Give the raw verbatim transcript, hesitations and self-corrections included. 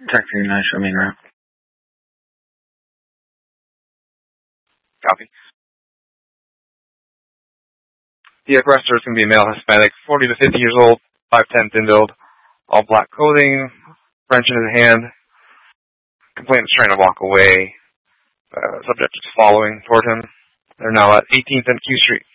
Texting nine, show main route. Copy. The aggressor is going to be a male Hispanic, forty to fifty years old, five ten, thin build, all black clothing, wrench in his hand. Complainant is trying to walk away. Uh, subject is following toward him. They're now at eighteenth and Q Street.